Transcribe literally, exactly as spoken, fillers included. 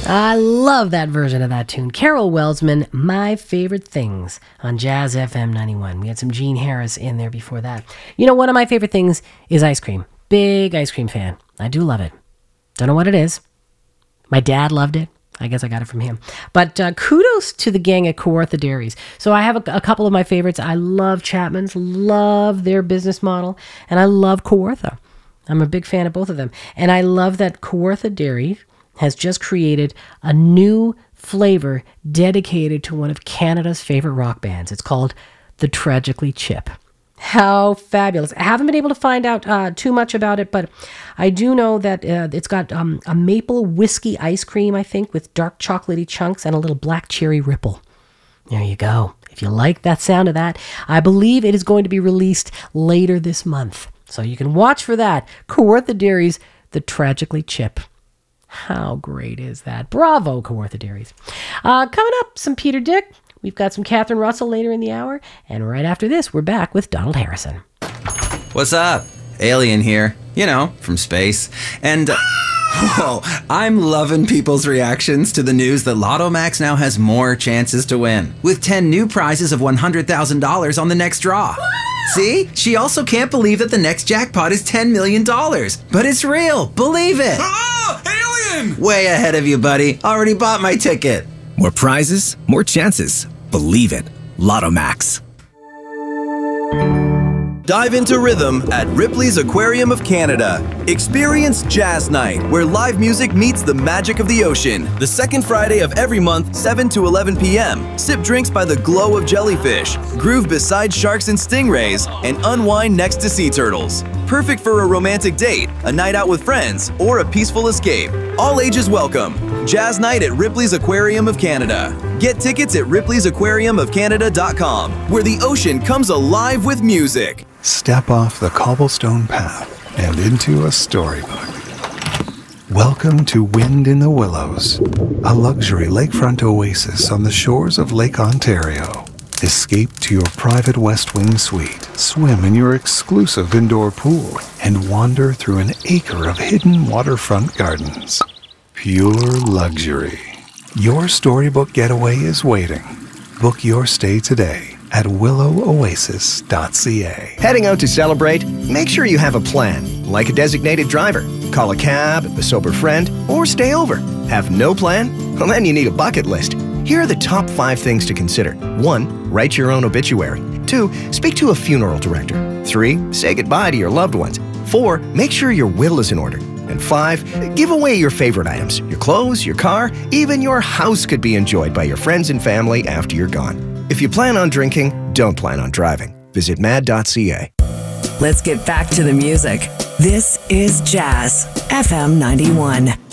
I love that version of that tune. Carol Welsman, My Favorite Things on Jazz F M ninety-one. We had some Gene Harris in there before that. You know, one of my favorite things is ice cream. Big ice cream fan. I do love it. Don't know what it is. My dad loved it. I guess I got it from him. But uh, kudos to the gang at Kawartha Dairies. So I have a, a couple of my favorites. I love Chapman's, love their business model, and I love Kawartha. I'm a big fan of both of them. And I love that Kawartha Dairy has just created a new flavor dedicated to one of Canada's favorite rock bands. It's called the Tragically Chip. How fabulous. I haven't been able to find out uh, too much about it, but I do know that uh, it's got um, a maple whiskey ice cream, I think, with dark chocolatey chunks and a little black cherry ripple. There you go. If you like that sound of that, I believe it is going to be released later this month. So you can watch for that. Kawartha Dairies, the Tragically Chip. How great is that? Bravo, Kawartha Dairies. Uh, coming up, some Peter Dick. We've got some Catherine Russell later in the hour. And right after this, we're back with Donald Harrison. What's up? Alien here. You know, from space. And... Uh, whoa, I'm loving people's reactions to the news that Lotto Max now has more chances to win, with ten new prizes of one hundred thousand dollars on the next draw. See? She also can't believe that the next jackpot is ten million dollars. But it's real. Believe it. Oh, alien! Way ahead of you, buddy. Already bought my ticket. More prizes, more chances. Believe it. Lotto Max. Dive into rhythm at Ripley's Aquarium of Canada. Experience Jazz Night, where live music meets the magic of the ocean. The second Friday of every month, seven to eleven p.m. Sip drinks by the glow of jellyfish, groove beside sharks and stingrays, and unwind next to sea turtles. Perfect for a romantic date, a night out with friends, or a peaceful escape. All ages welcome. Jazz Night at Ripley's Aquarium of Canada. Get tickets at ripley's aquarium of canada dot com, where the ocean comes alive with music. Step off the cobblestone path and into a storybook. Welcome to Wind in the Willows, a luxury lakefront oasis on the shores of Lake Ontario. Escape to your private West Wing suite, swim in your exclusive indoor pool, and wander through an acre of hidden waterfront gardens. Pure luxury. Your storybook getaway is waiting. Book your stay today at willow oasis dot c a. Heading out to celebrate? Make sure you have a plan, like a designated driver. Call a cab, a sober friend, or stay over. Have no plan? Well, then you need a bucket list. Here are the top five things to consider. One, write your own obituary. Two, speak to a funeral director. Three, say goodbye to your loved ones. Four, make sure your will is in order. And five, give away your favorite items. Your clothes, your car, even your house could be enjoyed by your friends and family after you're gone. If you plan on drinking, don't plan on driving. Visit mad dot c a. Let's get back to the music. This is Jazz F M ninety-one.